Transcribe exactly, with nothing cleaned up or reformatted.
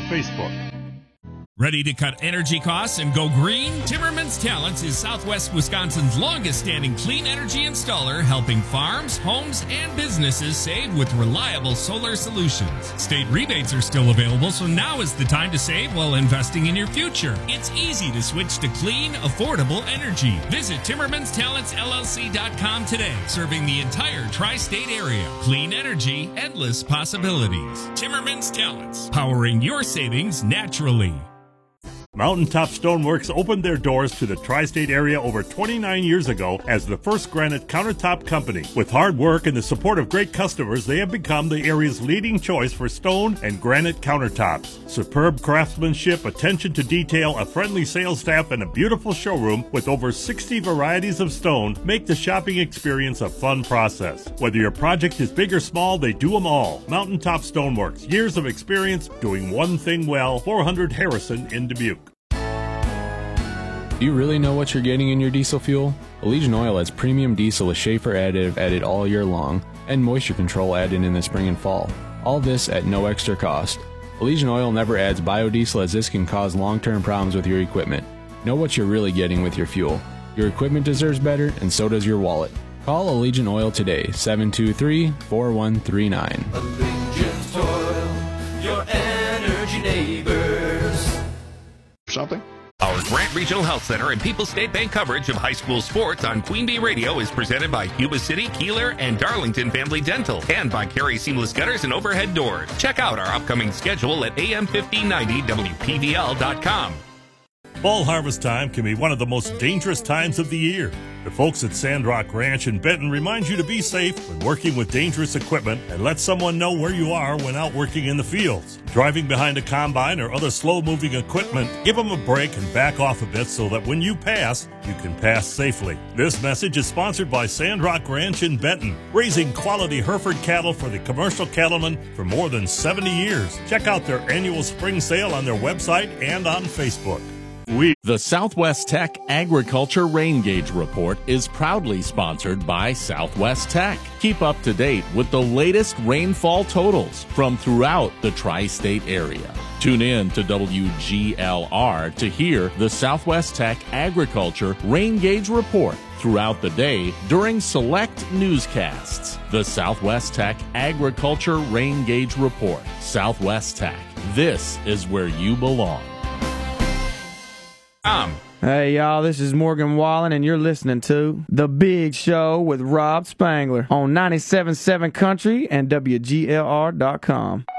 Facebook. Ready to cut energy costs and go green? Timmerman's Talents is Southwest Wisconsin's longest-standing clean energy installer, helping farms, homes, and businesses save with reliable solar solutions. State rebates are still available, so now is the time to save while investing in your future. It's easy to switch to clean, affordable energy. Visit Timmermans Talents L L C dot com today, serving the entire tri-state area. Clean energy, endless possibilities. Timmermans Talents, powering your savings naturally. Mountaintop Stoneworks opened their doors to the tri-state area over twenty-nine years ago as the first granite countertop company. With hard work and the support of great customers, they have become the area's leading choice for stone and granite countertops. Superb craftsmanship, attention to detail, a friendly sales staff, and a beautiful showroom with over sixty varieties of stone make the shopping experience a fun process. Whether your project is big or small, they do them all. Mountaintop Stoneworks, years of experience doing one thing well. four hundred Harrison in Dubuque. Do you really know what you're getting in your diesel fuel? Allegiant Oil has premium diesel with Schaefer additive added all year long and moisture control added in the spring and fall. All this at no extra cost. Allegiant Oil never adds biodiesel, as this can cause long-term problems with your equipment. Know what you're really getting with your fuel. Your equipment deserves better, and so does your wallet. Call Allegiant Oil today, seven two three, four one three nine. Allegiant Oil, your energy neighbors. Something? Our Grant Regional Health Center and People's State Bank coverage of high school sports on Queen Bee Radio is presented by Yuba City, Keeler, and Darlington Family Dental, and by Carey Seamless Gutters and Overhead Doors. Check out our upcoming schedule at A M fifteen ninety W P V L dot com. Fall harvest time can be one of the most dangerous times of the year. The folks at Sandrock Ranch in Benton remind you to be safe when working with dangerous equipment and let someone know where you are when out working in the fields. Driving behind a combine or other slow-moving equipment, give them a break and back off a bit so that when you pass, you can pass safely. This message is sponsored by Sandrock Ranch in Benton, raising quality Hereford cattle for the commercial cattlemen for more than seventy years. Check out their annual spring sale on their website and on Facebook. We The Southwest Tech Agriculture Rain Gauge Report is proudly sponsored by Southwest Tech. Keep up to date with the latest rainfall totals from throughout the tri-state area. Tune in to W G L R to hear the Southwest Tech Agriculture Rain Gauge Report throughout the day during select newscasts. The Southwest Tech Agriculture Rain Gauge Report. Southwest Tech. This is where you belong. Um. Hey, y'all, this is Morgan Wallen, and you're listening to The Big Show with Rob Spangler on ninety-seven point seven Country and W G L R dot com.